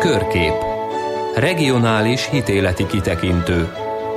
Körkép. Regionális hitéleti kitekintő.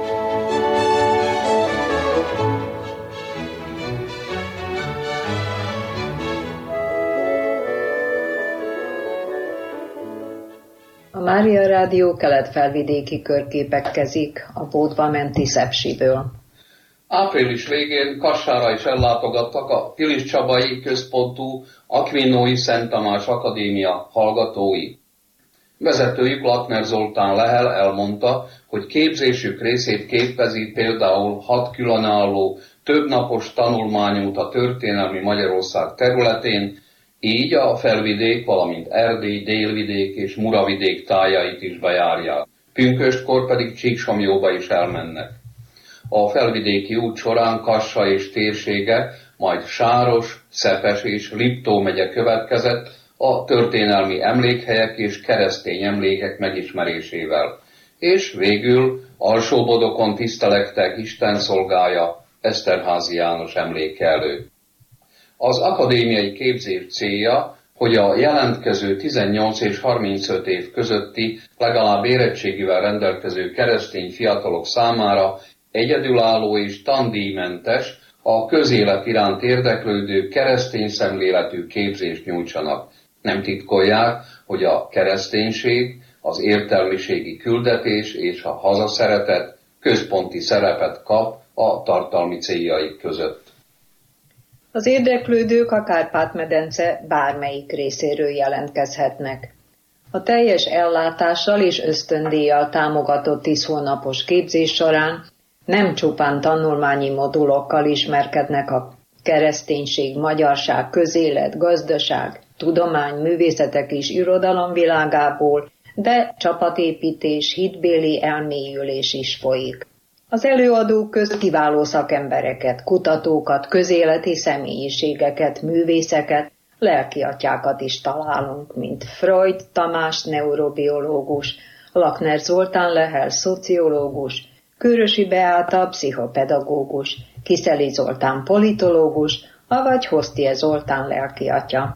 A Mária Rádió kelet-felvidéki körképek kezik a Bódba menti Szepsiből. Április végén Kassára is ellátogattak a Piliscsabai központú Akvinói Szent Tamás Akadémia hallgatói. Vezetőjük Lakner Zoltán Lehel elmondta, hogy képzésük részét képezi például 6 különálló, többnapos tanulmányút a történelmi Magyarország területén, így a felvidék, valamint Erdély, Délvidék és Muravidék tájait is bejárják. Pünköstkor pedig Csíksomlyóba is elmennek. A felvidéki út során Kassa és térsége, majd Sáros, Szepes és Liptó megye következett a történelmi emlékhelyek és keresztény emlékek megismerésével. És végül Alsóbodokon tisztelektek Isten szolgája, Eszterházy János emléke előtt. Az akadémiai képzés célja, hogy a jelentkező 18 és 35 év közötti, legalább érettségivel rendelkező keresztény fiatalok számára egyedülálló és tandíjmentes, a közélet iránt érdeklődő keresztény szemléletű képzést nyújtsanak. Nem titkolják, hogy a kereszténység, az értelmiségi küldetés és a hazaszeretet központi szerepet kap a tartalmi céljaik között. Az érdeklődők a Kárpát-medence bármelyik részéről jelentkezhetnek. A teljes ellátással és ösztöndíjjal támogatott 10 hónapos képzés során nem csupán tanulmányi modulokkal ismerkednek a kereszténység, magyarság, közélet, gazdaság, tudomány, művészetek és irodalom világából, de csapatépítés, hitbéli elmélyülés is folyik. Az előadók közt kiváló szakembereket, kutatókat, közéleti személyiségeket, művészeket, lelkiatyákat is találunk, mint Freud Tamás neurobiológus, Lakner Zoltán Lehel szociológus, Kőrösi Beáta pszichopedagógus, Kiszeli Zoltán politológus, avagy Hosztie Zoltán lelkiatya.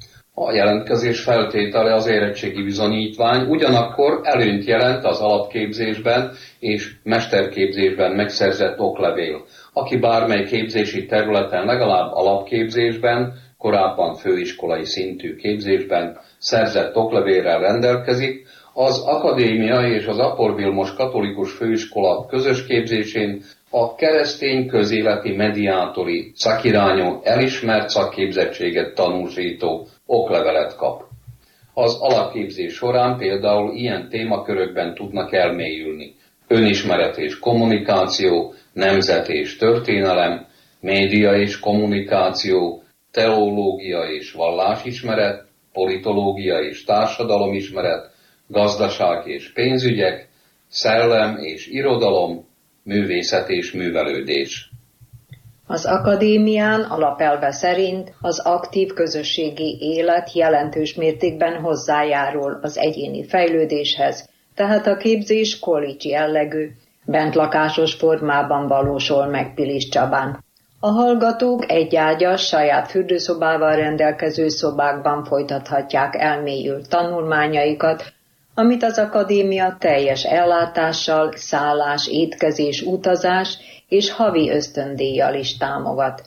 A jelentkezés feltétele az érettségi bizonyítvány, ugyanakkor előnyt jelent az alapképzésben és mesterképzésben megszerzett oklevél. Aki bármely képzési területen legalább alapképzésben, korábban főiskolai szintű képzésben szerzett oklevélrel rendelkezik, az akadémia és az Apor Vilmos Katolikus Főiskola közös képzésén a keresztény közéleti mediátori szakirányú elismert szakképzettséget tanúsító oklevelet kap. Az alapképzés során például ilyen témakörökben tudnak elmélyülni: önismeret és kommunikáció, nemzet és történelem, média és kommunikáció, teológia és vallásismeret, politológia és társadalomismeret, gazdaság és pénzügyek, szellem és irodalom, művészet és művelődés. Az akadémián alapelve szerint az aktív közösségi élet jelentős mértékben hozzájárul az egyéni fejlődéshez, tehát a képzés college jellegű, bentlakásos formában valósul meg Piliscsabán. A hallgatók egyágyas, saját fürdőszobával rendelkező szobákban folytathatják elmélyült tanulmányaikat, amit az akadémia teljes ellátással, szállás, étkezés, utazás és havi ösztöndíjjal is támogat.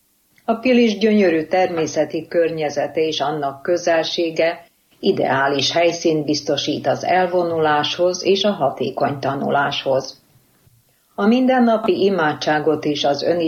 A Pilis gyönyörű természeti környezete és annak közelsége ideális helyszínt biztosít az elvonuláshoz és a hatékony tanuláshoz. A mindennapi imádságot és az